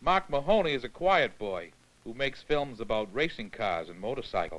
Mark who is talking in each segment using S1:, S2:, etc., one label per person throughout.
S1: Mark Mahoney is a quiet boy who makes films about racing cars and motorcycles.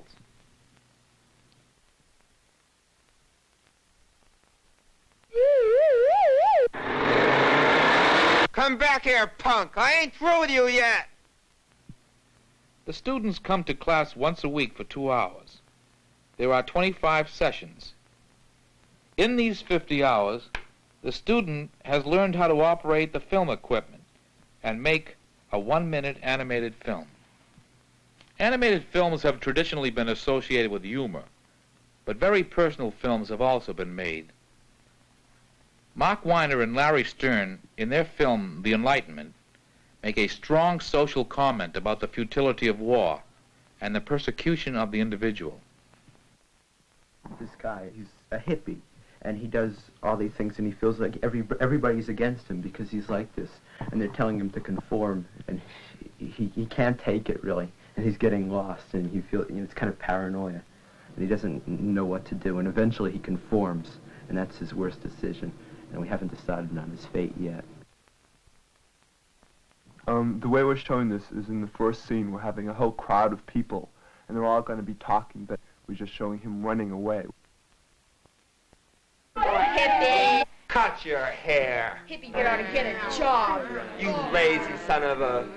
S2: Come back here, punk. I ain't through with you yet.
S1: The students come to class once a week for 2 hours. There are 25 sessions. In these 50 hours, the student has learned how to operate the film equipment and make a 1-minute animated film. Animated films have traditionally been associated with humor, but very personal films have also been made. Mark Weiner and Larry Stern, in their film The Enlightenment, make a strong social comment about the futility of war and the persecution of the individual.
S3: This guy, he's a hippie, and he does all these things, and he feels like everybody's against him because he's like this, and they're telling him to conform, and he can't take it, really, and he's getting lost, and he feels, it's kind of paranoia, and he doesn't know what to do, and eventually he conforms, and that's his worst decision, and we haven't decided on his fate yet.
S4: The way we're showing this is in the first scene, we're having a whole crowd of people, and they're all going to be talking, but we're just showing him running away.
S5: Oh, hippie!
S2: Cut your hair.
S5: Hippie, get out and get a job.
S2: You lazy son of a...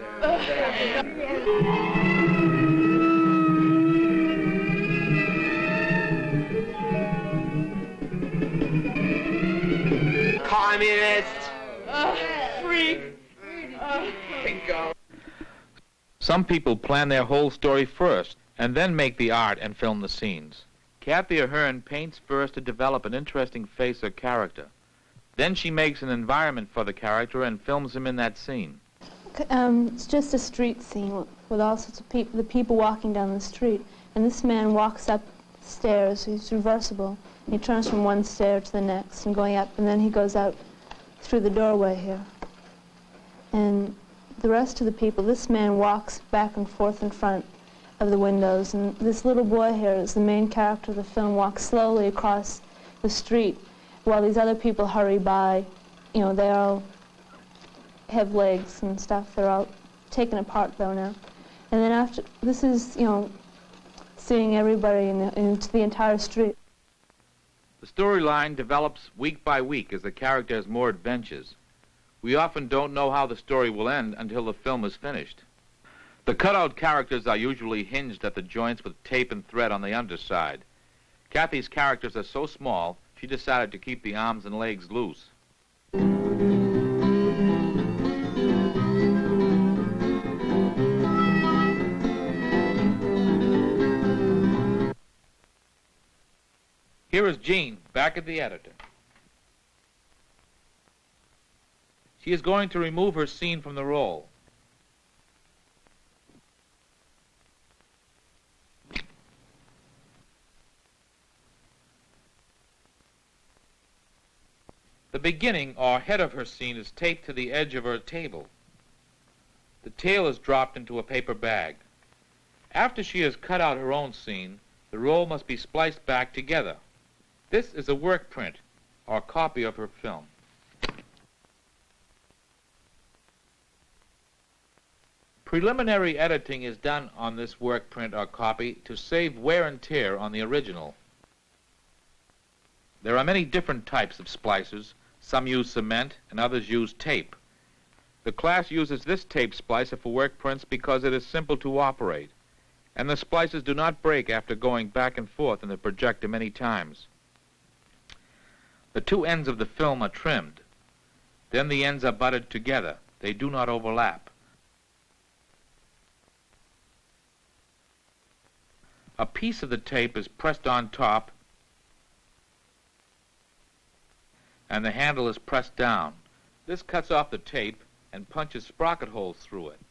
S2: Communist!
S5: Freak!
S2: Bingo.
S1: Some people plan their whole story first and then make the art and film the scenes. Kathy Ahern paints first to develop an interesting face or character. Then she makes an environment for the character and films him in that scene.
S6: It's just a street scene with all sorts of people, the people walking down the street. And this man walks up stairs, he's reversible. He turns from one stair to the next and going up, and then he goes out through the doorway here. And the rest of the people, this man walks back and forth in front of the windows, and this little boy here is the main character of the film, walks slowly across the street while these other people hurry by. You know, they all have legs and stuff. They're all taken apart though now. And then after, this is, you know, seeing everybody into the entire street.
S1: The storyline develops week by week as the character has more adventures. We often don't know how the story will end until the film is finished. The cutout characters are usually hinged at the joints with tape and thread on the underside. Kathy's characters are so small, she decided to keep the arms and legs loose. Here is Jean, back at the editor. She is going to remove her scene from the roll. The beginning, or head of her scene, is taped to the edge of her table. The tail is dropped into a paper bag. After she has cut out her own scene, the roll must be spliced back together. This is a work print, or copy of her film. Preliminary editing is done on this work print or copy to save wear and tear on the original. There are many different types of splicers. Some use cement and others use tape. The class uses this tape splicer for work prints because it is simple to operate, and the splicers do not break after going back and forth in the projector many times. The two ends of the film are trimmed. Then the ends are butted together. They do not overlap. A piece of the tape is pressed on top, and the handle is pressed down. This cuts off the tape and punches sprocket holes through it.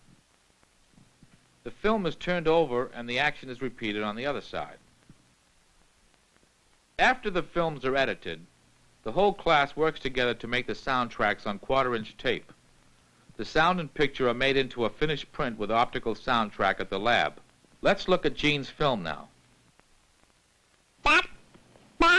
S1: The film is turned over and the action is repeated on the other side. After the films are edited, the whole class works together to make the soundtracks on quarter-inch tape. The sound and picture are made into a finished print with optical soundtrack at the lab. Let's look at Jean's film now.